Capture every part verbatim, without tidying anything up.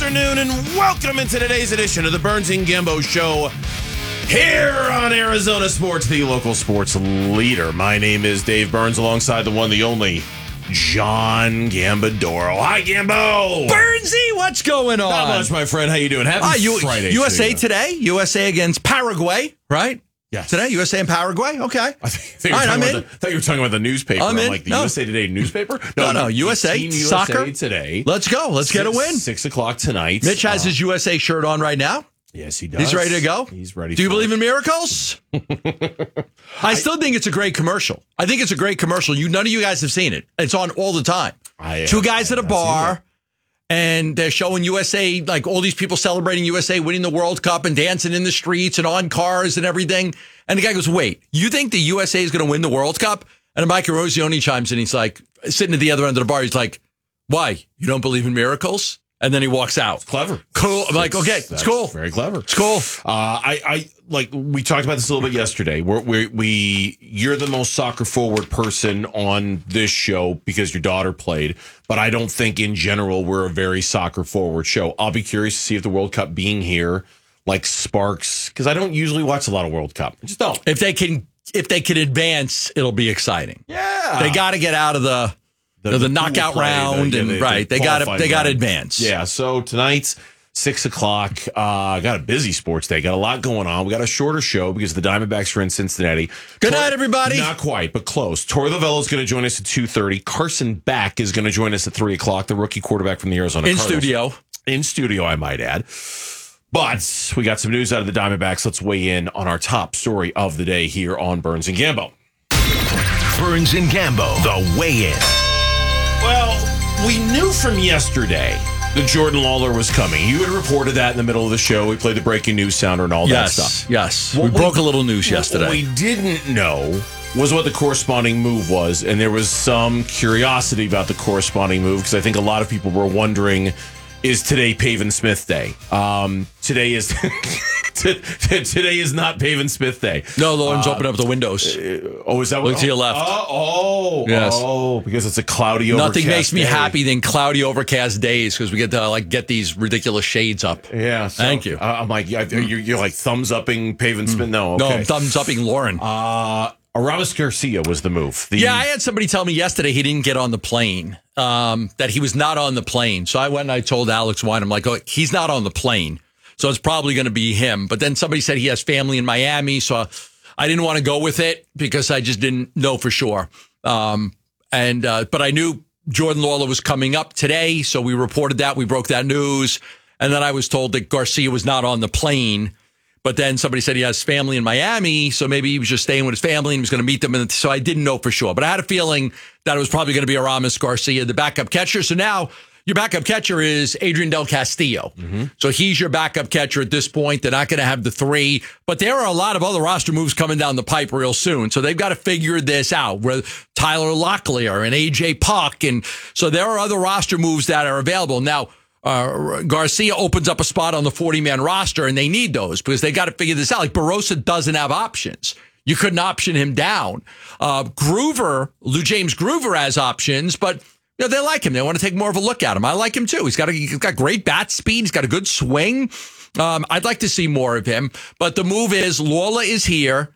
afternoon, and welcome into today's edition of the Burns and Gambo Show here on Arizona Sports, the local sports leader. My name is Dave Burns, alongside the one, the only, John Gambadoro. Hi, Gambo. Burnsy, what's going on? Not much, my friend. How you doing? Happy ah, you, Friday. U S A to you. today. U S A against Paraguay, right? Yes. Today, U S A and Paraguay. Okay. I think you were All right, talking I'm about in. the- I thought you were talking about the newspaper. I'm I'm, in. like, the No. U S A Today newspaper? No, no, U S A, Team soccer. U S A Today. Let's go. Let's get a win. Six o'clock tonight. Mitch has Uh, his U S A shirt on right now. Yes, he does. He's ready to go. He's ready. Do you for believe it. in miracles? I still think it's a great commercial. I think it's a great commercial. You, none of you guys have seen it. It's on all the time. I, uh, Two guys I at a have not seen bar, and they're showing U S A, like all these people celebrating U S A winning the World Cup and dancing in the streets and on cars and everything. And the guy goes, wait, you think the U S A is going to win the World Cup? And Mike Erozioni chimes in. He's like, sitting at the other end of the bar, he's like, why? You don't believe in miracles? And then he walks out. Clever. Cool. I'm like, okay, That's it's cool. Very clever. It's cool. Uh, I, I like we talked about this a little bit yesterday. We're, we we you're the most soccer forward person on this show because your daughter played, but I don't think in general we're a very soccer forward show. I'll be curious to see if the World Cup being here like sparks, because I don't usually watch a lot of World Cup. I just don't. If they can, if they can advance, it'll be exciting. Yeah, They got to get out of the the, the, the knockout pool play, round, the- and yeah, the- right, the they got to qualifying they got to round. advance. Yeah, so tonight's six o'clock. Uh, got a busy sports day. Got a lot going on. We got a shorter show because the Diamondbacks are in Cincinnati. Good Tor- night, everybody. Not quite, but close. Torey Lovullo is going to join us at two thirty. Carson Beck is going to join us at three o'clock. The rookie quarterback from the Arizona In Cardinals. studio. In studio, I might add. But we got some news out of the Diamondbacks. Let's weigh in on our top story of the day here on Burns and Gambo. Burns and Gambo, the weigh-in. Well, we knew from yesterday that Jordan Lawler was coming. You had reported that in the middle of the show. We played the breaking news sounder and all Yes, that stuff. yes. What we we- broke a little news What yesterday. we didn't know was what the corresponding move was, and there was some curiosity about the corresponding move because I think a lot of people were wondering, is today Pavin Smith Day? Um, today is t- t- today is not Pavin Smith Day. no, Lauren's open up the windows. Oh, is that what? Look to your oh, left. Oh, oh, Yes. oh, because it's a cloudy, overcast Nothing makes me day. happy than cloudy, overcast days because we get to like get these ridiculous shades up. Yeah, so, Thank you. Uh, I'm like, yeah, you're, you're like thumbs upping Pavin Smith. No, No, okay. I'm thumbs upping Lauren. Uh, Aramis Garcia was the move. The, yeah, I had somebody tell me yesterday he didn't get on the plane, um, that he was not on the plane. So I went and I told Alex Wine, I'm like, oh, he's not on the plane. So it's probably going to be him. But then somebody said he has family in Miami. So I didn't want to go with it because I just didn't know for sure. Um, and uh, but I knew Jordan Lawler was coming up today. So we reported that. We broke that news. And then I was told that Garcia was not on the plane. But then somebody said he has family in Miami, so maybe he was just staying with his family and he was going to meet them. And so I didn't know for sure. But I had a feeling that it was probably going to be Aramis Garcia, the backup catcher. So now your backup catcher is Adrian Del Castillo. Mm-hmm. So he's your backup catcher at this point. They're not going to have the three. But there are a lot of other roster moves coming down the pipe real soon. So they've got to figure this out. Where Tyler Locklear and A J Puck. And so there are other roster moves that are available. Now, Uh, Garcia opens up a spot on the forty-man roster, and they need those because they got to figure this out. Like Barossa doesn't have options. You couldn't option him down. Uh, Groover, Lou James Groover has options, but you know, they like him. They want to take more of a look at him. I like him too. He's got a, he's got great bat speed. He's got a good swing. Um, I'd like to see more of him. But the move is Lawler is here,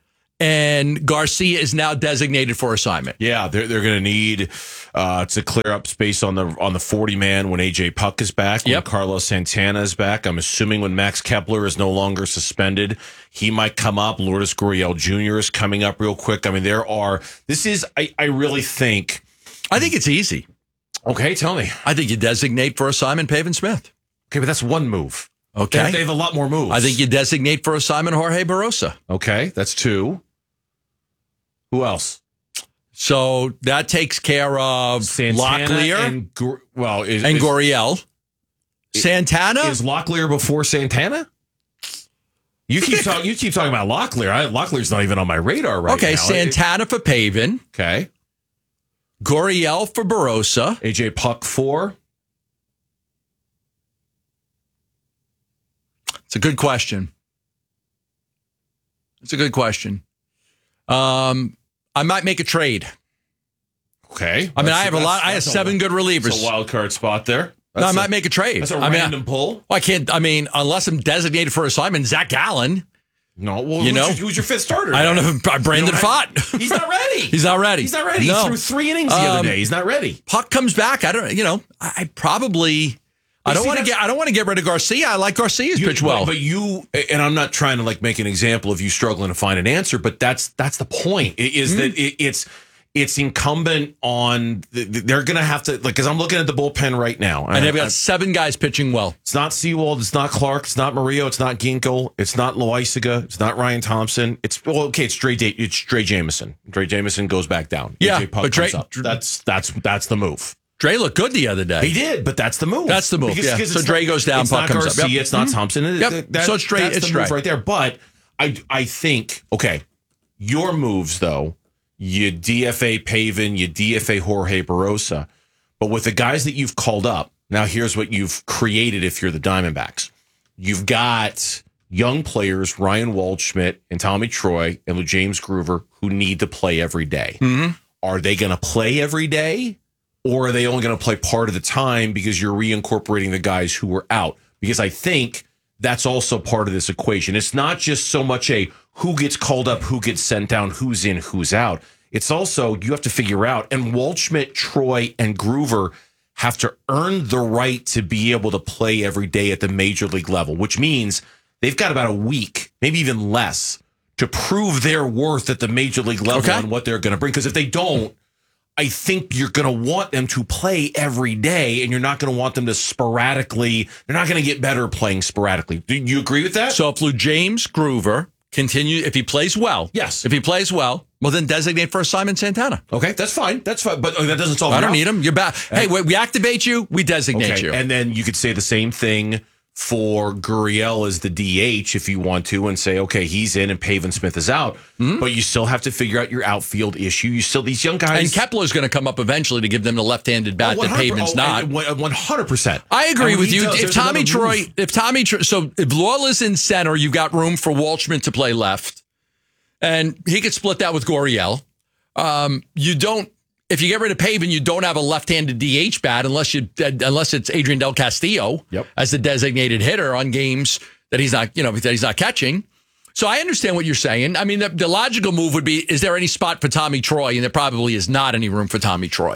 and Garcia is now designated for assignment. Yeah, they're they're going to need uh, to clear up space on the on the forty man when A J Puck is back. When Yep. Carlos Santana is back. I'm assuming when Max Kepler is no longer suspended, he might come up. Lourdes Gurriel Junior is coming up real quick. I mean, there are. This is. I I really think. I think it's easy. Okay, tell me. I think you designate for assignment Pavin Smith. Okay, but that's one move. Okay. They, they have a lot more moves. I think you designate for assignment Jorge Barossa. Okay, that's two. Who else? So that takes care of Santana Locklear and, and Gur- well, is, and is, Gurriel. Santana? is Locklear before Santana? You keep talking. You keep talking about Locklear. I, Locklear's not even on my radar right okay, now. Santana for Pavin. Okay, Gurriel for Barossa. A J Puck for. It's a good question. It's a good question. Um, I might make a trade. Okay, I mean, That's- I have a that's- lot. I have that's a- seven good It's relievers. a wild card spot there. No, I That's might a- make a trade. That's a I mean, random pull. I can't. I mean, unless I'm designated for assignment, Zach Gallen. No, well, You who's know? your, who's your fifth starter? I don't know. If, Brandon You don't Fott. have- He's not ready. He's not ready. He's not ready. No. He threw three innings the Um, other day. He's not ready. Puck comes back. I don't. You know, I, I probably. I don't see, want to that's- get. I don't want to get rid of Garcia. I like Garcia's You- pitch well. But, but you, and I'm not trying to like make an example of you struggling to find an answer, but that's that's the point. i- Is Mm-hmm. that it, it's it's incumbent on the, the- they're going to have to like because I'm looking at the bullpen right now, and they've I- got seven guys pitching well. It's not Seawald. It's not Clark. It's not Murillo. It's not Ginkel. It's not Loaisaga. It's not Ryan Thompson. It's well, okay. It's Dre. Da- it's Dre Jameson. Dre Jameson goes back down. Yeah, A J Puck but Dre- comes up. That's that's that's the move. Dre looked good the other day. He did, but that's the move. That's the move, yeah. So it's Dre not- goes down, It's Puck not comes up. Garcia. Yep. It's not Mhm. Thompson. Yep. That- So it's Dre- That's it's the Dre. move right there. But I I think okay, your moves though. You D F A Pavin, you D F A Jorge Barossa. But with the guys that you've called up, now here's what you've created if you're the Diamondbacks. You've got young players, Ryan Waldschmidt and Tommy Troy and James Groover, who need to play every day. Mm-hmm. Are they going to play every day? Or are they only going to play part of the time because you're reincorporating the guys who were out? Because I think that's also part of this equation. It's not just so much a who gets called up, who gets sent down, who's in, who's out. It's also you have to figure out, and Waldschmidt, Troy, and Groover have to earn the right to be able to play every day at the major league level, which means they've got about a week, maybe even less, to prove their worth at the major league level Okay. and what they're going to bring. Because if they don't, I think you're going to want them to play every day, and you're not going to want them to sporadically. They're not going to get better playing sporadically. Do you agree with that? So if Lou James Groover continue, if he plays well, Yes. If he plays well, well then designate for assignment Santana. Okay, that's fine. That's fine. But uh, that doesn't solve. I it don't out. need him. You're back. Hey, we, we activate you. We designate Okay, you. and then you could say the same thing for Gurriel as the D H if you want to, and say, okay, he's in and Pavin Smith is out. Mm-hmm. But you still have to figure out your outfield issue. You still these young guys. And Kepler's going to come up eventually to give them the left-handed bat that Pavin's not. One hundred percent. I agree with you. If Tommy Troy, if Tommy, Troy, so if Lawler's in center, you've got room for Waldschmidt to play left, and he could split that with Gurriel. Um, you don't. If you get rid of Pavin, you don't have a left-handed D H bat unless you unless it's Adrian Del Castillo Yep. as the designated hitter on games that he's not, you know, that he's not catching. So I understand what you're saying. I mean, the, the logical move would be: is there any spot for Tommy Troy? And there probably is not any room for Tommy Troy.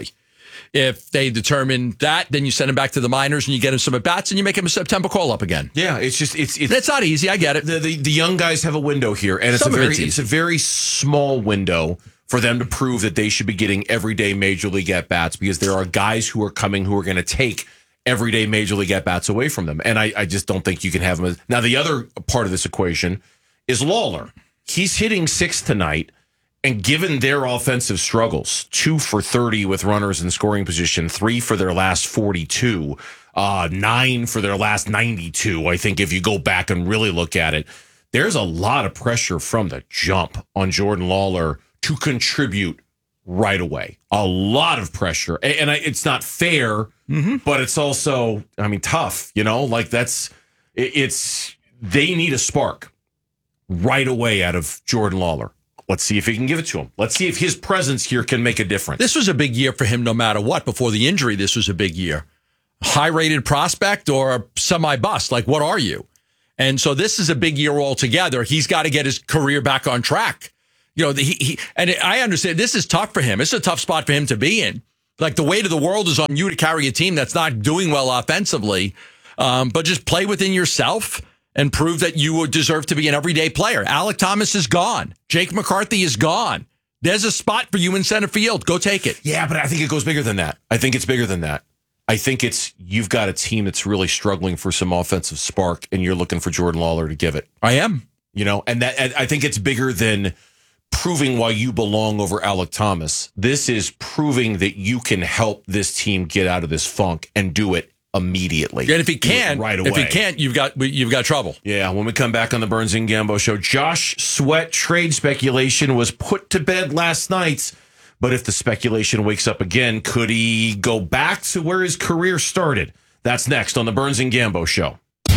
If they determine that, then you send him back to the minors and you get him some at bats and you make him a September call up again. Yeah, it's just it's it's It's not easy. I get it. the, the the young guys have a window here, and it's Some a of very it's easy. it's a very small window for them to prove that they should be getting everyday major league at bats because there are guys who are coming who are going to take everyday major league at bats away from them, and I, I just don't think you can have them. As, now the other part of this equation is Lawler. He's hitting sixth tonight, and given their offensive struggles, two for thirty with runners in scoring position, three for their last forty-two, uh, nine for their last ninety-two. I think if you go back and really look at it, there's a lot of pressure from the jump on Jordan Lawler to contribute right away. A lot of pressure. And, and I, it's not fair, Mm-hmm. but it's also, I mean, tough, you know, like that's, it, it's, they need a spark right away out of Jordan Lawler. Let's see if he can give it to him. Let's see if his presence here can make a difference. This was a big year for him no matter what. Before the injury, this was a big year. High-rated prospect or a semi-bust? Like, what are you? And so this is a big year altogether. He's got to get his career back on track. You know, the, he, he and I understand this is tough for him. It's a tough spot for him to be in. Like, the weight of the world is on you to carry a team that's not doing well offensively. Um, but just play within yourself and prove that you would deserve to be an everyday player. Alec Thomas is gone. Jake McCarthy is gone. There's a spot for you in center field. Go take it. Yeah, but I think it goes bigger than that. I think it's bigger than that. I think it's you've got a team that's really struggling for some offensive spark, and you're looking for Jordan Lawler to give it. I am. You know, and that and I think it's bigger than proving why you belong over Alec Thomas. This is proving that you can help this team get out of this funk and do it immediately. And if he Do it can't, right away. if he can't, you've got you've got trouble. Yeah, when we come back on the Burns and Gambo show, Josh Sweat trade speculation was put to bed last night. But if the speculation wakes up again, could he go back to where his career started? That's next on the Burns and Gambo show.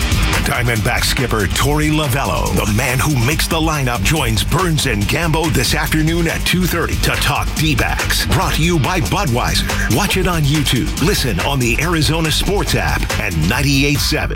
Diamondback skipper Torey Lovello, the man who makes the lineup, joins Burns and Gambo this afternoon at two thirty to talk D-backs. Brought to you by Budweiser. Watch it on YouTube. Listen on the Arizona Sports app and ninety-eight point seven.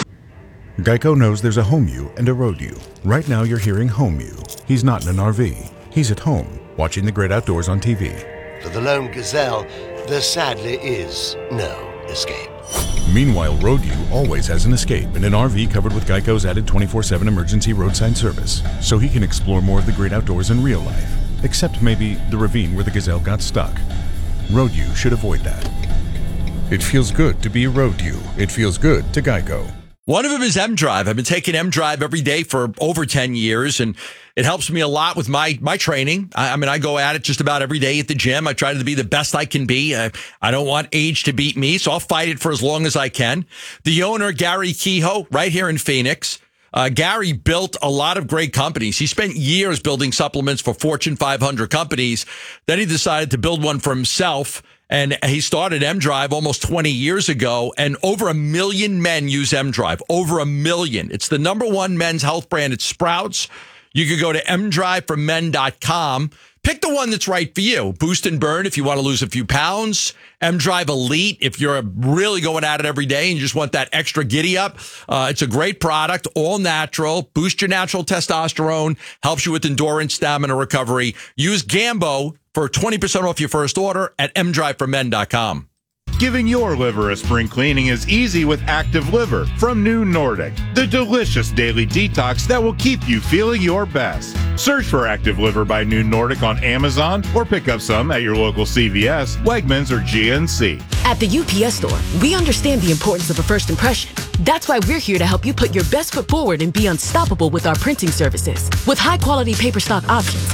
Geico knows there's a home you and a road you. Right now you're hearing home you. He's not in an R V. He's at home, watching the great outdoors on T V. For the lone gazelle, there sadly is no escape. Meanwhile, road you always has an escape in an R V covered with Geico's added twenty-four seven emergency roadside service, so he can explore more of the great outdoors in real life, except maybe the ravine where the gazelle got stuck. Road you should avoid that. It feels good to be a road you. It feels good to Geico. One of them is M-Drive. I've been taking M-Drive every day for over ten years, and it helps me a lot with my my training. I, I mean, I go at it just about every day at the gym. I try to be the best I can be. I, I don't want age to beat me, so I'll fight it for as long as I can. The owner, Gary Kehoe, right here in Phoenix. Uh, Gary built a lot of great companies. He spent years building supplements for Fortune five hundred companies. Then he decided to build one for himself. And he started M-Drive almost twenty years ago, and over a million men use M-Drive. Over a million. It's the number one men's health brand at Sprouts. You could go to m drive for men dot com. Pick the one that's right for you. Boost and Burn if you want to lose a few pounds. M-Drive Elite if you're really going at it every day and you just want that extra giddy up. Uh, it's a great product, all natural. Boost your natural testosterone. Helps you with endurance, stamina, recovery. Use Gambo for twenty percent off your first order at m drive for men dot com. Giving your liver a spring cleaning is easy with Active Liver from New Nordic, the delicious daily detox that will keep you feeling your best. Search for Active Liver by New Nordic on Amazon or pick up some at your local C V S, Wegmans, or G N C. At the U P S store, we understand the importance of a first impression. That's why we're here to help you put your best foot forward and be unstoppable with our printing services. With high-quality paper stock options,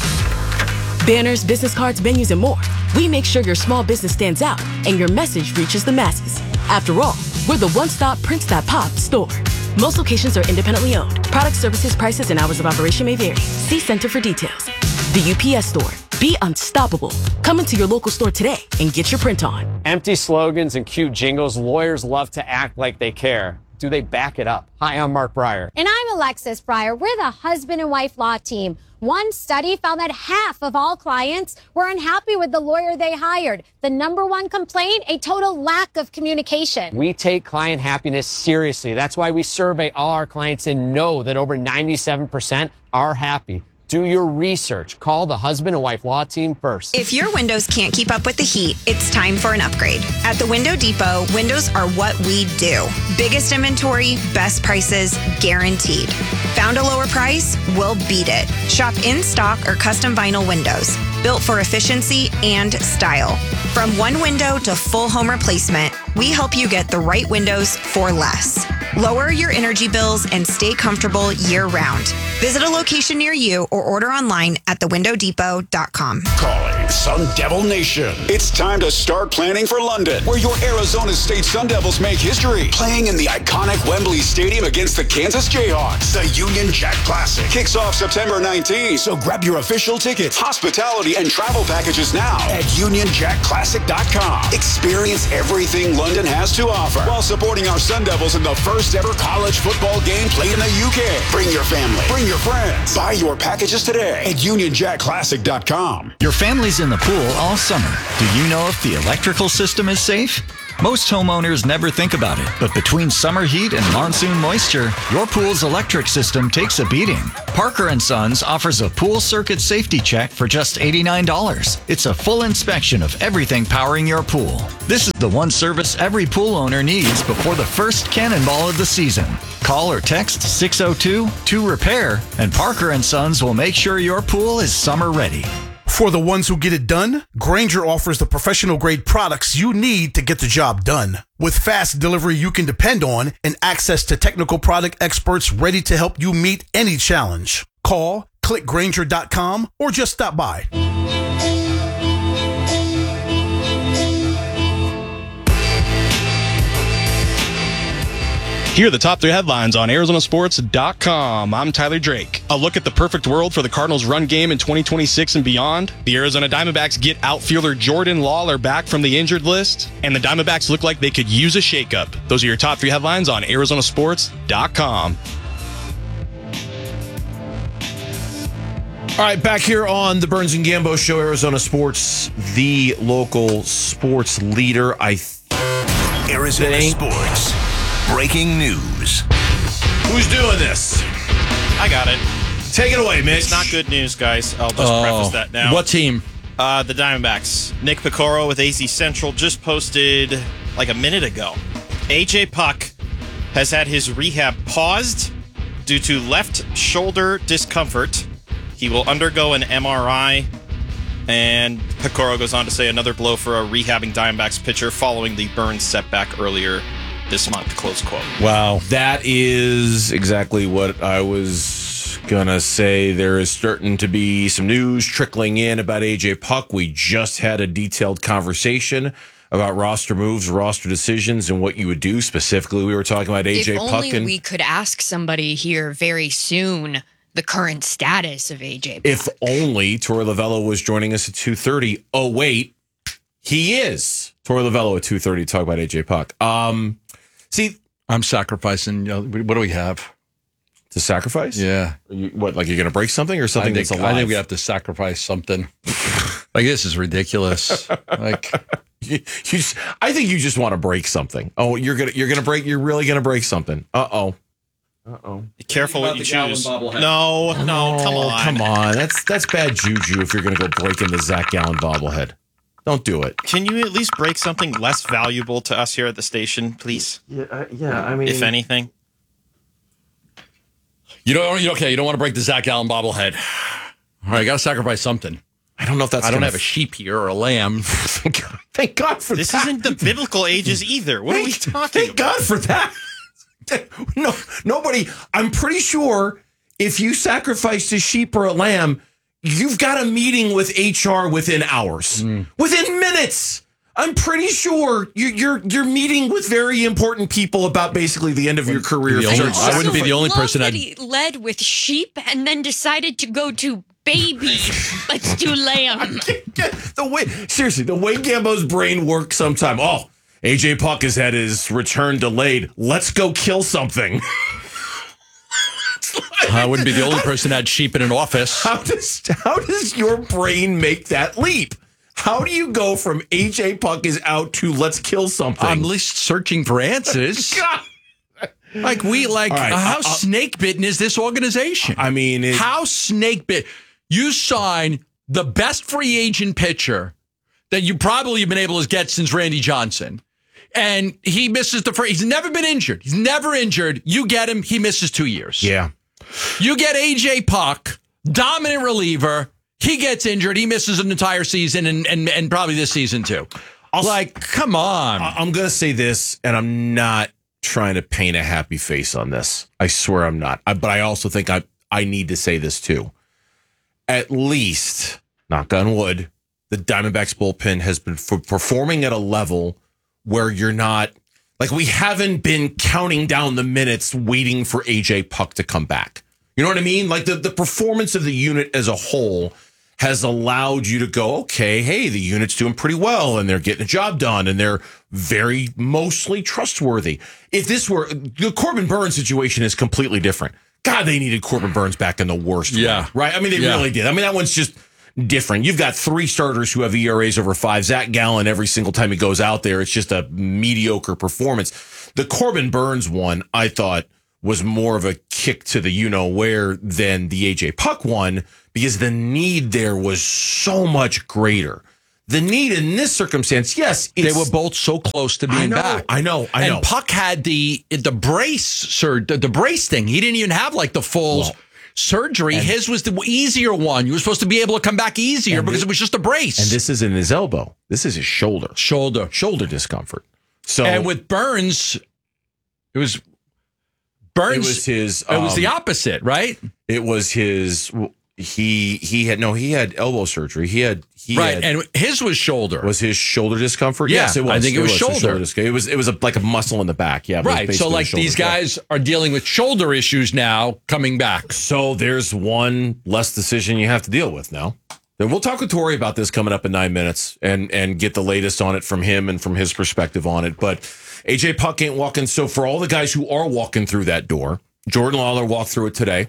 banners, business cards, menus, and more, we make sure your small business stands out and your message reaches the masses. After all, we're the one-stop Prints That Pop store. Most locations are independently owned. Product, services, prices, and hours of operation may vary. See Center for details. The U P S store. Be unstoppable. Come into your local store today and get your print on. Empty slogans and cute jingles. Lawyers love to act like they care. Do they back it up? Hi, I'm Mark Breyer. And I'm Alexis Breyer. We're the husband and wife law team. One study found that half of all clients were unhappy with the lawyer they hired. The number one complaint, a total lack of communication. We take client happiness seriously. That's why we survey all our clients and know that over ninety-seven percent are happy. Do your research. Call the husband and wife law team first. If your windows can't keep up with the heat, it's time for an upgrade. At the Window Depot, windows are what we do. Biggest inventory, best prices, guaranteed. Found a lower price? We'll beat it. Shop in stock or custom vinyl windows, built for efficiency and style. From one window to full home replacement, we help you get the right windows for less. Lower your energy bills and stay comfortable year-round. Visit a location near you or order online at the window depot dot com. Calling Sun Devil Nation. It's time to start planning for London, where your Arizona State Sun Devils make history. Playing in the iconic Wembley Stadium against the Kansas Jayhawks. The Union Jack Classic kicks off September nineteenth, so grab your official tickets, hospitality, and travel packages now at union jack classic dot com. Experience everything London has to offer while supporting our Sun Devils in the first ever college football game played in the U K. Bring your family, bring your friends. Buy your packages today at union jack classic dot com. Your family's in the pool all summer. Do you know if the electrical system is safe? Most homeowners never think about it, but between summer heat and monsoon moisture, your pool's electric system takes a beating. Parker and Sons offers a pool circuit safety check for just eighty-nine dollars. It's a full inspection of everything powering your pool. This is the one service every pool owner needs before the first cannonball of the season. Call or text six oh two, two repair, and Parker and Sons will make sure your pool is summer ready. For the ones who get it done, Grainger offers the professional-grade products you need to get the job done. With fast delivery you can depend on and access to technical product experts ready to help you meet any challenge. Call, click Grainger dot com, or just stop by. Here are the top three headlines on Arizona Sports dot com. I'm Tyler Drake. A look at the perfect world for the Cardinals' run game in twenty twenty-six and beyond. The Arizona Diamondbacks get outfielder Jordan Lawler back from the injured list. And the Diamondbacks look like they could use a shakeup. Those are your top three headlines on Arizona Sports dot com. All right, back here on the Burns and Gambo Show, Arizona Sports, the local sports leader. I th- Arizona think. Sports. Breaking news. Who's doing this? I got it. Take it away, Mitch. It's not good news, guys. I'll just Oh. preface that now. What team? Uh, the Diamondbacks. Nick Picoro with A Z Central just posted like a minute ago. A J Puck has had his rehab paused due to left shoulder discomfort. He will undergo an M R I. And Picoro goes on to say another blow for a rehabbing Diamondbacks pitcher following the Burns setback earlier this month, close quote. Wow. That is exactly what I was going to say. There is starting to be some news trickling in about A J Puck. We just had a detailed conversation about roster moves, roster decisions, and what you would do. Specifically, we were talking about A J if Puck. only And we could ask somebody here very soon the current status of A J Puck. if only Torey Lovello was joining us at two thirty. Oh, wait. He is. Torey Lovello at two thirty to talk about A J Puck. Um... See, I'm sacrificing. You know, what do we have to sacrifice? Yeah. You, what, like you're going to break something or something I think, that's alive? I think we have to sacrifice something. Like, this is ridiculous. Like, you, you just, I think you just want to break something. Oh, you're gonna, you're gonna break. You're really gonna break something. Uh oh. Uh oh. Be careful what you choose. No, no, come on. Come on. That's that's bad juju. If you're gonna go break into Zach Gallen bobblehead, don't do it. Can you at least break something less valuable to us here at the station, please? Yeah, uh, yeah. I mean, if anything, you don't. You, okay, you don't want to break the Zach Allen bobblehead. All right, got to sacrifice something. I don't know if that's. I don't gonna have a sheep here or a lamb. Thank God for this that. isn't the biblical ages either. What thank, are we talking Thank God for that. No, nobody. I'm pretty sure if you sacrificed a sheep or a lamb, you've got a meeting with H R within hours, mm. within minutes. I'm pretty sure you're, you're you're meeting with very important people about basically the end of your career. The only, I wouldn't be the only person. That I'd... he led with sheep and then decided to go to baby. Let's do lamb. The way seriously, the way Gambo's brain works sometime. Oh, A J Puck has had his return delayed. Let's go kill something. I wouldn't be the only person that had sheep in an office. How does how does your brain make that leap? How do you go from A J Puck is out to let's kill something? I'm at least searching for answers. God. Like we like right, how I'll, snake bitten is this organization? I mean, it, how snake bit? You sign the best free agent pitcher that you probably have been able to get since Randy Johnson. And he misses the first. He's never been injured. He's never injured. You get him. He misses two years. Yeah. You get A J Puck, dominant reliever. He gets injured. He misses an entire season and and, and probably this season too. I'll, like, come on. I'm going to say this, and I'm not trying to paint a happy face on this. I swear I'm not. I, but I also think I, I need to say this too. At least, knock on wood, the Diamondbacks bullpen has been f- performing at a level where you're not, like, we haven't been counting down the minutes waiting for A J Puck to come back. You know what I mean? Like, the, the performance of the unit as a whole has allowed you to go, okay, hey, the unit's doing pretty well, and they're getting the job done, and they're very mostly trustworthy. If this were, the Corbin Burns situation is completely different. God, they needed Corbin Burns back in the worst yeah. way, right? I mean, they yeah. really did. I mean, that one's just different. You've got three starters who have E R As over five. Zach Gallen, every single time he goes out there, it's just a mediocre performance. The Corbin Burns one, I thought, was more of a kick to the you-know-where than the A J Puck one, because the need there was so much greater. The need in this circumstance, yes, they were both so close to being I know, back. I know, I know. And Puck had the the brace, sir, the, the brace thing. He didn't even have like the full well, surgery. His was the easier one. You were supposed to be able to come back easier because this, it was just a brace. And this isn't his elbow. This is his shoulder. Shoulder. Shoulder discomfort. So and with Burns, it was Burns. It was his. Um, it was the um, opposite, right? It was his. he he had no, he had elbow surgery. He had he right, had, and his was shoulder. Was his shoulder discomfort? Yeah, yes, it was. I think it, it was, was shoulder. shoulder discomfort. It was it was a, like a muscle in the back. Yeah, right. So like these guys are dealing with shoulder issues now, coming back. So there's one less decision you have to deal with now. Then we'll talk with Tori about this coming up in nine minutes and and get the latest on it from him and from his perspective on it. But A J Puck ain't walking. So for all the guys who are walking through that door, Jordan Lawler walked through it today.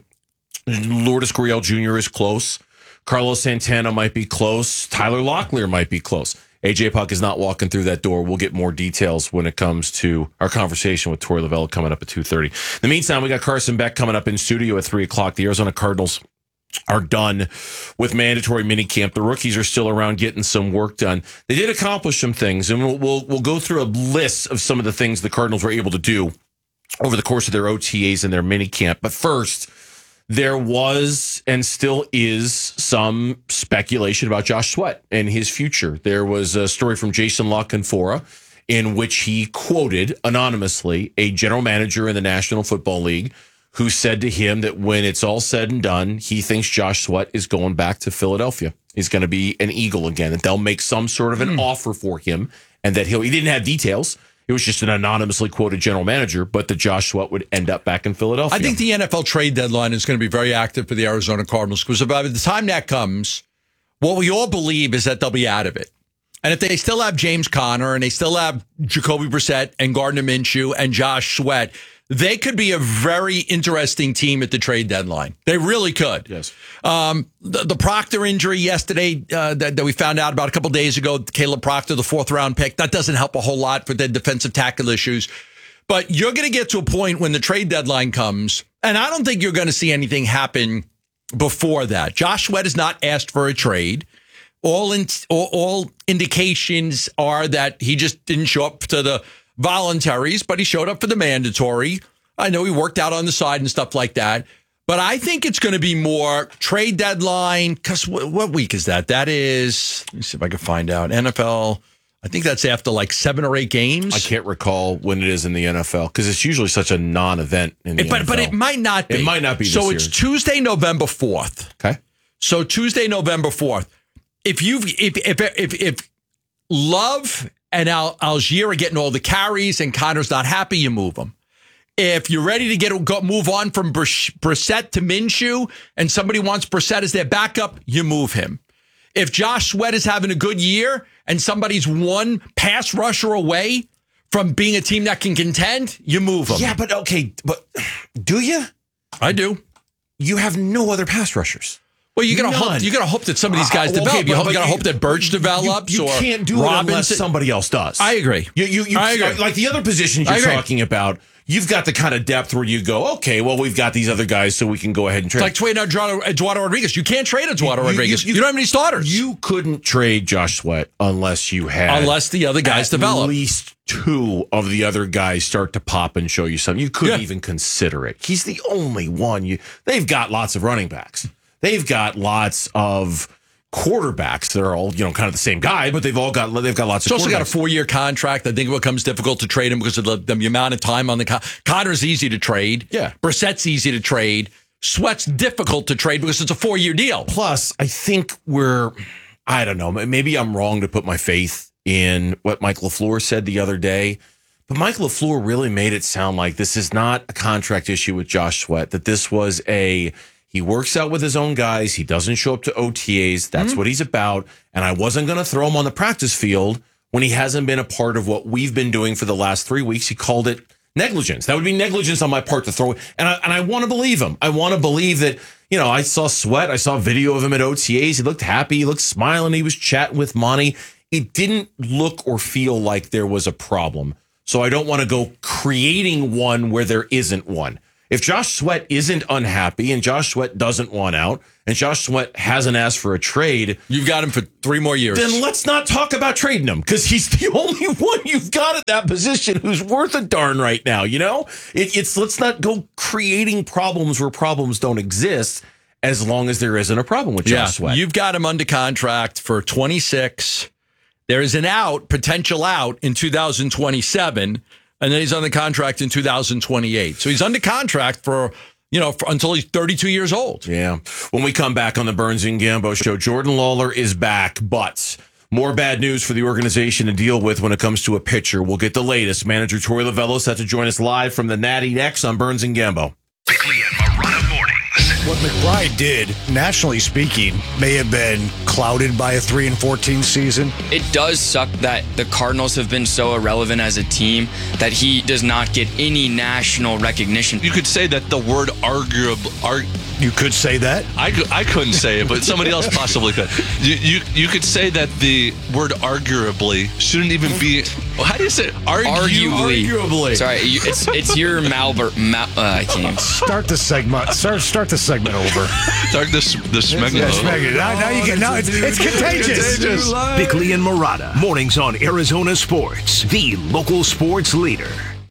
Lourdes Gurriel Junior is close. Carlos Santana might be close. Tyler Locklear might be close. A J Puck is not walking through that door. We'll get more details when it comes to our conversation with Tori Lavella coming up at two thirty. In the meantime, we got Carson Beck coming up in studio at three o'clock. The Arizona Cardinals are done with mandatory minicamp. The rookies are still around getting some work done. They did accomplish some things, and we'll, we'll, we'll go through a list of some of the things the Cardinals were able to do over the course of their O T As and their minicamp. But first, there was and still is some speculation about Josh Sweat and his future. There was a story from Jason La Canfora in which he quoted anonymously a general manager in the National Football League who said to him that when it's all said and done, he thinks Josh Sweat is going back to Philadelphia. He's going to be an Eagle again, that they'll make some sort of an mm. offer for him, and that he'll, he didn't have details. It was just an anonymously quoted general manager, but that Josh Sweat would end up back in Philadelphia. I think the N F L trade deadline is going to be very active for the Arizona Cardinals because by the time that comes, what we all believe is that they'll be out of it. And if they still have James Conner and they still have Jacoby Brissett and Gardner Minshew and Josh Sweat, they could be a very interesting team at the trade deadline. They really could. Yes. Um, the, the Proctor injury yesterday uh, that, that we found out about a couple days ago, Caleb Proctor, the fourth round pick, that doesn't help a whole lot for their defensive tackle issues. But you're going to get to a point when the trade deadline comes, and I don't think you're going to see anything happen before that. Josh Sweat has not asked for a trade. All, in, all, all indications are that he just didn't show up to the voluntaries, but he showed up for the mandatory. I know he worked out on the side and stuff like that, but I think it's going to be more trade deadline. Because w- what week is that? That is, let me see if I can find out. N F L, I think that's after like seven or eight games. I can't recall when it is in the N F L because it's usually such a non-event in the it, but, N F L. But it might not be. It might not be this So year. it's Tuesday, November fourth. Okay. So Tuesday, November fourth. If you've, if, if, if, if Love and Al- Algier are getting all the carries and Connor's not happy, you move them. If you're ready to get go, move on from Brissett to Minshew and somebody wants Brissett as their backup, you move him. If Josh Sweat is having a good year and somebody's one pass rusher away from being a team that can contend, you move him. Yeah, but okay, but do you? I do. You have no other pass rushers. Well, you're gonna hope you're gonna hope that some of these guys uh, develop. Okay, you gotta hope that Birch develops. You, you or can't do Robinson. it unless somebody else does. I agree. You, you, you I agree. Like the other positions you're talking about, you've got the kind of depth where you go, okay, well, we've got these other guys, so we can go ahead and trade. It's like trading Eduardo, Eduardo Rodriguez. You can't trade Eduardo you, Rodriguez. You, you, you don't have any starters. You couldn't trade Josh Sweat unless you had unless the other guys at develop. At least two of the other guys start to pop and show you something. You couldn't yeah. even consider it. He's the only one. You they've got lots of running backs. They've got lots of quarterbacks. They're all, you know, kind of the same guy, but they've all got they've got lots He's of. Also got a four-year contract. I think it becomes difficult to trade him because of the, the amount of time on the con- Connor's easy to trade. Yeah, Brissett's easy to trade. Sweat's difficult to trade because it's a four-year deal. Plus, I think we're, I don't know, maybe I'm wrong to put my faith in what Mike LaFleur said the other day, but Mike LaFleur really made it sound like this is not a contract issue with Josh Sweat. That this was a. He works out with his own guys. He doesn't show up to O T As. That's mm-hmm. what he's about. And I wasn't going to throw him on the practice field when he hasn't been a part of what we've been doing for the last three weeks. He called it negligence. That would be negligence on my part to throw it. And I, and I want to believe him. I want to believe that, you know, I saw Sweat. I saw video of him at O T As. He looked happy. He looked smiling. He was chatting with Monty. It didn't look or feel like there was a problem. So I don't want to go creating one where there isn't one. If Josh Sweat isn't unhappy and Josh Sweat doesn't want out and Josh Sweat hasn't asked for a trade, you've got him for three more years. Then let's not talk about trading him because he's the only one you've got at that position who's worth a darn right now. You know, it, it's let's not go creating problems where problems don't exist as long as there isn't a problem with Josh yeah, Sweat. You've got him under contract for twenty-six. There is an out, potential out in two thousand twenty-seven. And then he's under contract in two thousand twenty-eight. So he's under contract for you know, for, until he's thirty-two years old. Yeah. When we come back on the Burns and Gambo show, Jordan Lawler is back, but more bad news for the organization to deal with when it comes to a pitcher. We'll get the latest. Manager Torey Lovello set to join us live from the Natty next on Burns and Gambo. Bickley and Marana mornings. What McBride did, nationally speaking, may have been clouded by a three and fourteen season. It does suck that the Cardinals have been so irrelevant as a team that he does not get any national recognition. You could say that the word arguable. Arg- you could say that. I, I couldn't say it, but somebody else possibly could. You, you you could say that the word arguably shouldn't even be. Well, how do you say it? Argu- Arguably. Arguably. Sorry, you, it's it's your Malbert. Mal, uh, I can't. Start the segment. Start start the segment over. Start this the segment. Yeah, segment. Now, now you get now it's, it's contagious. contagious. Bickley and Marana mornings on Arizona Sports, the local sports leader.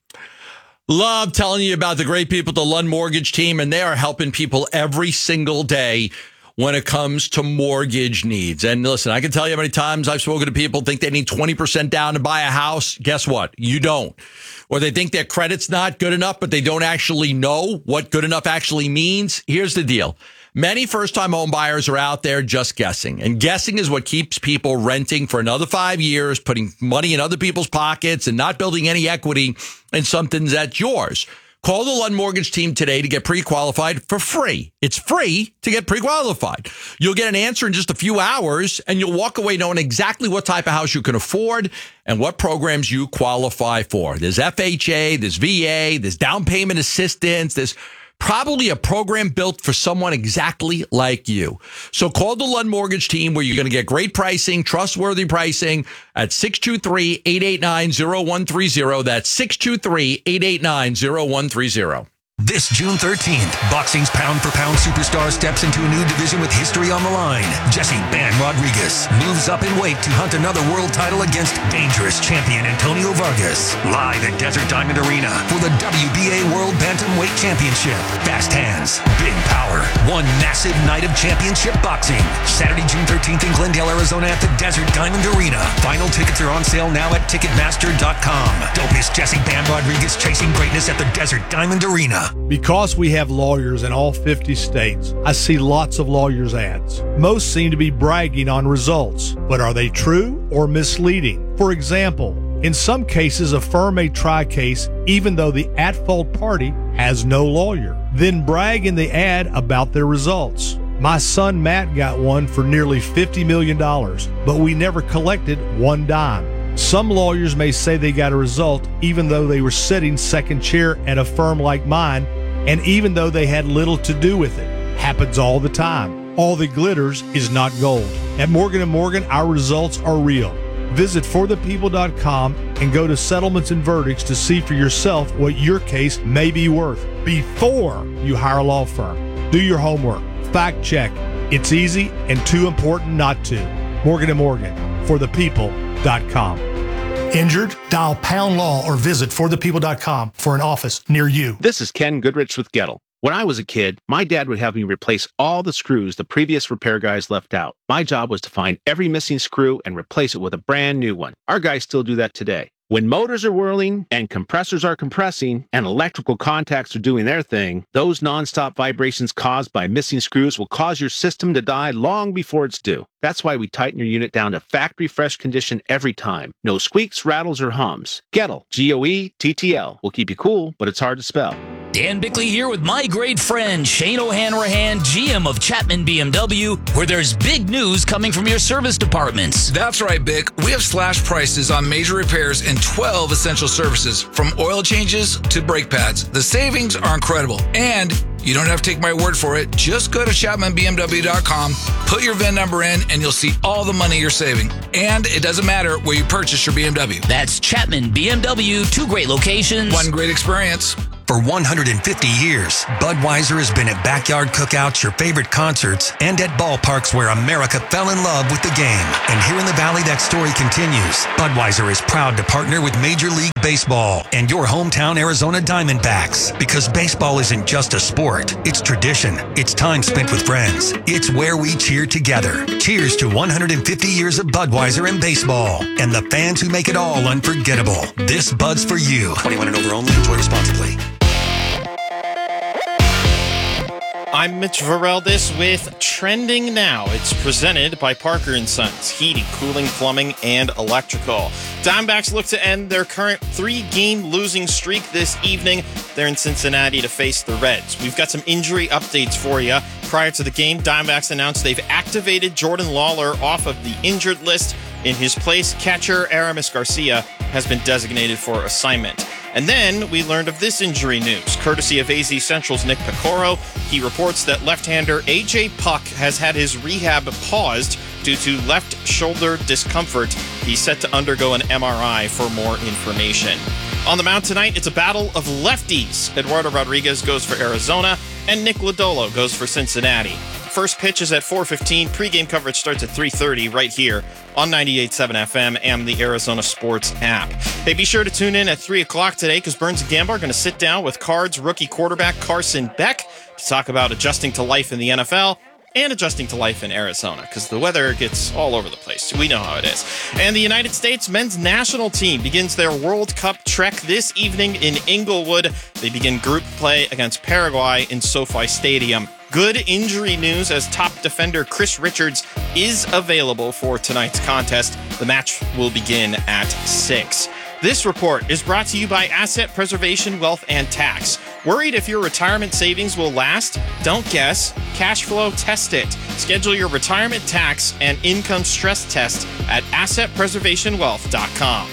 Love telling you about the great people at the Lund Mortgage team, and they are helping people every single day when it comes to mortgage needs. And listen, I can tell you how many times I've spoken to people think they need twenty percent down to buy a house. Guess what? You don't. Or they think their credit's not good enough, but they don't actually know what good enough actually means. Here's the deal. Many first-time home buyers are out there just guessing. And guessing is what keeps people renting for another five years, putting money in other people's pockets and not building any equity in something that's yours. Call the Lund Mortgage team today to get pre-qualified for free. It's free to get pre-qualified. You'll get an answer in just a few hours, and you'll walk away knowing exactly what type of house you can afford and what programs you qualify for. There's F H A, there's V A, there's down payment assistance, there's probably a program built for someone exactly like you. So call the Lund Mortgage team where you're going to get great pricing, trustworthy pricing at six two three, eight eight nine, zero one three zero. That's six two three, eight eight nine, zero one three zero. This June thirteenth, boxing's pound-for-pound superstar steps into a new division with history on the line. Jesse Bam Rodriguez moves up in weight to hunt another world title against dangerous champion Antonio Vargas. Live at Desert Diamond Arena for the W B A World Bantamweight Championship. Fast hands, big power, one massive night of championship boxing. Saturday, June thirteenth in Glendale, Arizona at the Desert Diamond Arena. Final tickets are on sale now at Ticketmaster dot com. Don't miss Jesse Bam Rodriguez chasing greatness at the Desert Diamond Arena. Because we have lawyers in all fifty states, I see lots of lawyers' ads. Most seem to be bragging on results, but are they true or misleading? For example, in some cases, a firm may try a case even though the at-fault party has no lawyer, then brag in the ad about their results. My son Matt got one for nearly fifty million dollars, but we never collected one dime. Some lawyers may say they got a result even though they were sitting second chair at a firm like mine, and even though they had little to do with it. Happens all the time. All that glitters is not gold. At Morgan and Morgan, our results are real. Visit for the people dot com and go to settlements and verdicts to see for yourself what your case may be worth before you hire a law firm. Do your homework. Fact check. It's easy and too important not to. Morgan and Morgan, for the people dot com. Injured? Dial pound law or visit for the people dot com for an office near you. This is Ken Goodrich with Gettle. When I was a kid, my dad would have me replace all the screws the previous repair guys left out. My job was to find every missing screw and replace it with a brand new one. Our guys still do that today. When motors are whirling and compressors are compressing and electrical contacts are doing their thing, those nonstop vibrations caused by missing screws will cause your system to die long before it's due. That's why we tighten your unit down to factory fresh condition every time. No squeaks, rattles, or hums. Gettle, G O E T T L, will keep you cool, but it's hard to spell. Dan Bickley here with my great friend Shane O'Hanrahan, G M of Chapman B M W, where there's big news coming from your service departments. That's right, Bic. We have slashed prices on major repairs and twelve essential services, from oil changes to brake pads. The savings are incredible, and you don't have to take my word for it. Just go to Chapman B M W dot com, put your V I N number in, and you'll see all the money you're saving. And it doesn't matter where you purchase your B M W. That's Chapman B M W, two great locations. One great experience. For one hundred fifty years, Budweiser has been at backyard cookouts, your favorite concerts, and at ballparks where America fell in love with the game. And here in the Valley, that story continues. Budweiser is proud to partner with Major League Baseball and your hometown Arizona Diamondbacks, because baseball isn't just a sport. It's tradition. It's time spent with friends. It's where we cheer together. Cheers to one hundred fifty years of Budweiser and baseball, and the fans who make it all unforgettable. This Bud's for you. twenty-one and over only. Enjoy responsibly. I'm Mitch Vareldes with Trending Now. It's presented by Parker and Sons, heating, cooling, plumbing, and electrical. Diamondbacks look to end their current three-game losing streak this evening. They're in Cincinnati to face the Reds. We've got some injury updates for you. Prior to the game, Diamondbacks announced they've activated Jordan Lawler off of the injured list. In his place, catcher Aramis Garcia has been designated for assignment. And then we learned of this injury news, courtesy of A Z Central's Nick Picoro. He reports that left-hander A J Puck has had his rehab paused due to left shoulder discomfort. He's set to undergo an M R I for more information. On the mound tonight, it's a battle of lefties. Eduardo Rodriguez goes for Arizona, and Nick Lodolo goes for Cincinnati. First pitch is at four fifteen. Pre-game coverage starts at three thirty right here on ninety-eight point seven F M and the Arizona Sports app. Hey, be sure to tune in at three o'clock today because Burns and Gambo are going to sit down with Cards rookie quarterback Carson Beck to talk about adjusting to life in the N F L and adjusting to life in Arizona because the weather gets all over the place. We know how it is. And the United States men's national team begins their World Cup trek this evening in Inglewood. They begin group play against Paraguay in SoFi Stadium. Good injury news as top defender Chris Richards is available for tonight's contest. The match will begin at six. This report is brought to you by Asset Preservation Wealth and Tax. Worried if your retirement savings will last? Don't guess. Cash flow test it. Schedule your retirement tax and income stress test at asset preservation wealth dot com.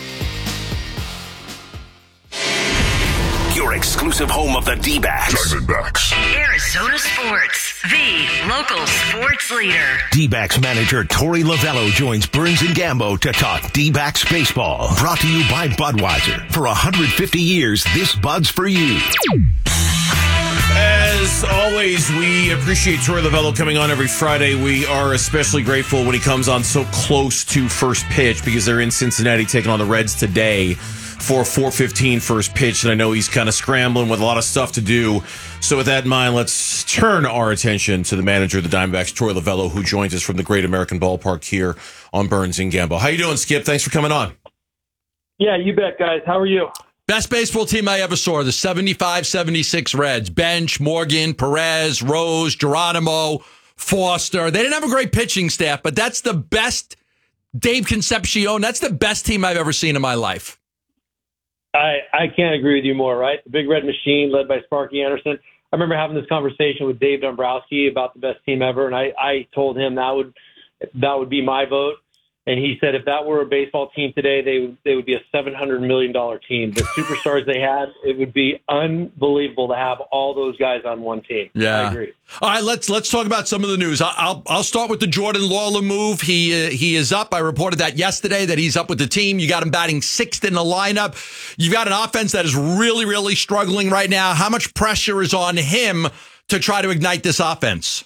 Your exclusive home of the D-backs. Diamondbacks. Arizona Sports, the local sports leader. D-backs manager Torey Lovello joins Burns and Gambo to talk D-backs baseball. Brought to you by Budweiser. For one hundred fifty years, this Bud's for you. As always, we appreciate Torey Lovello coming on every Friday. We are especially grateful when he comes on so close to first pitch because they're in Cincinnati taking on the Reds today for four fifteen first pitch, and I know he's kind of scrambling with a lot of stuff to do. So with that in mind, let's turn our attention to the manager of the Diamondbacks, Torey Lovello, who joins us from the Great American Ballpark here on Burns and Gambo. How you doing, Skip? Thanks for coming on. Yeah, you bet, guys. How are you? Best baseball team I ever saw, the seventy-five seventy-six Reds. Bench, Morgan, Perez, Rose, Geronimo, Foster. They didn't have a great pitching staff, but that's the best, Dave Concepcion, that's the best team I've ever seen in my life. I, I can't agree with you more, right? The Big Red Machine led by Sparky Anderson. I remember having this conversation with Dave Dombrowski about the best team ever, and I, I told him that would that would be my vote. And he said if that were a baseball team today, they would they would be a seven hundred million dollars team. The superstars they had, it would be unbelievable to have all those guys on one team. Yeah, I agree. All right, let's let's talk about some of the news. I'll I'll start with the Jordan Lawler move. He uh, he is up. I reported that yesterday that he's up with the team. You got him batting sixth in the lineup. You've got an offense that is really really struggling right now. How much pressure is on him to try to ignite this offense?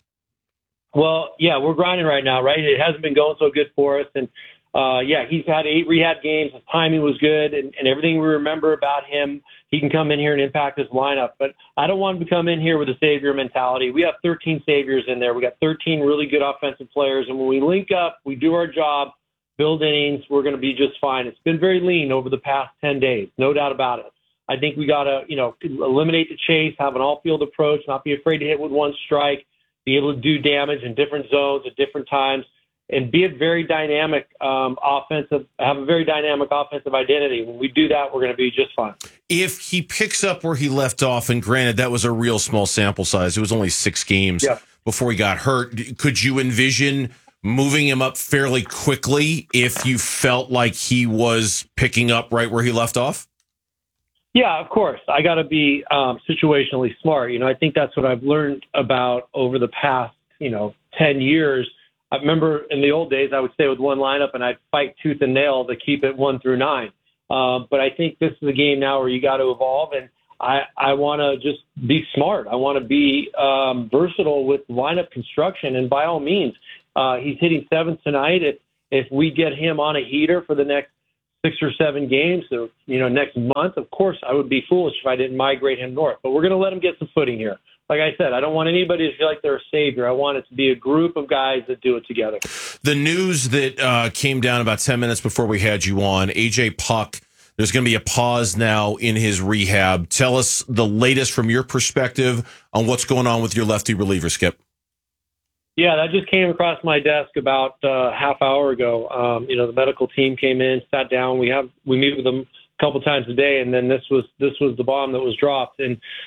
Well, yeah, we're grinding right now, right? It hasn't been going so good for us. And, uh, yeah, he's had eight rehab games. His timing was good. And, and everything we remember about him, he can come in here and impact his lineup. But I don't want him to come in here with a savior mentality. We have thirteen saviors in there. We got thirteen really good offensive players. And when we link up, we do our job, build innings, we're going to be just fine. It's been very lean over the past ten days, no doubt about it. I think we got to, you know, eliminate the chase, have an all-field approach, not be afraid to hit with one strike, be able to do damage in different zones at different times, and be a very dynamic um, offensive, have a very dynamic offensive identity. When we do that, we're going to be just fine. If he picks up where he left off, and granted, that was a real small sample size. It was only six games yeah. before he got hurt. Could you envision moving him up fairly quickly if you felt like he was picking up right where he left off? Yeah, of course. I got to be um, situationally smart. You know, I think that's what I've learned about over the past, you know, ten years. I remember in the old days, I would stay with one lineup and I'd fight tooth and nail to keep it one through nine. Um, but I think this is a game now where you got to evolve, and I, I want to just be smart. I want to be um, versatile with lineup construction, and by all means, uh, he's hitting seventh tonight. If if we get him on a heater for the next six or seven games, or, you know, next month, of course, I would be foolish if I didn't migrate him north. But we're going to let him get some footing here. Like I said, I don't want anybody to feel like they're a savior. I want it to be a group of guys that do it together. The news that uh, came down about ten minutes before we had you on, A J Puck, There's going to be a pause now in his rehab. Tell us the latest from your perspective on what's going on with your lefty reliever, Skip. Yeah, that just came across my desk about a uh, half hour ago. Um, you know, the medical team came in, sat down. We have we meet with them a couple times a day, and then this was this was the bomb that was dropped. And